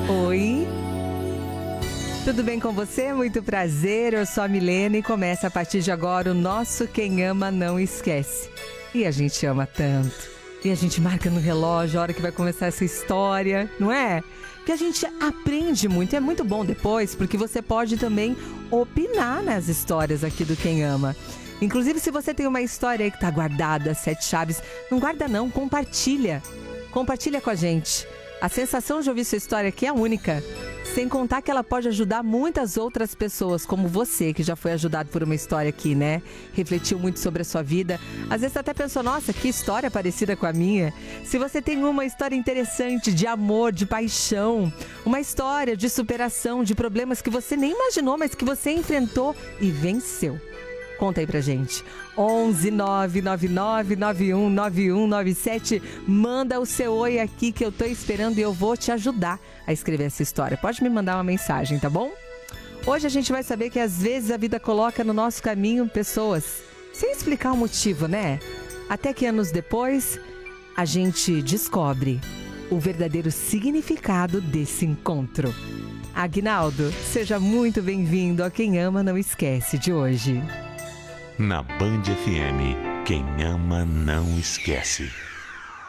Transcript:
Oi, tudo bem com você? Muito prazer, eu sou a Milena e começa a partir de agora o nosso Quem Ama Não Esquece. E a gente ama tanto, e a gente marca no relógio a hora que vai começar essa história, não é? Que a gente aprende muito, e é muito bom depois, porque você pode também opinar nas histórias aqui do Quem Ama. Inclusive, se você tem uma história aí que tá guardada, 7 chaves, não guarda não, compartilha. Compartilha com a gente. A sensação de ouvir sua história aqui é única. Sem contar que ela pode ajudar muitas outras pessoas, como você, que já foi ajudado por uma história aqui, né? Refletiu muito sobre a sua vida. Às vezes até pensou, nossa, que história parecida com a minha. Se você tem uma história interessante de amor, de paixão, uma história de superação, de problemas que você nem imaginou, mas que você enfrentou e venceu. Conta aí pra gente. 11 999 91 9197. Manda o seu oi aqui que eu tô esperando e eu vou te ajudar a escrever essa história. Pode me mandar uma mensagem, tá bom? Hoje a gente vai saber que às vezes a vida coloca no nosso caminho pessoas sem explicar o motivo, né? Até que anos depois a gente descobre o verdadeiro significado desse encontro. Aguinaldo, seja muito bem-vindo a Quem Ama Não Esquece de hoje. Na Band FM, quem ama não esquece.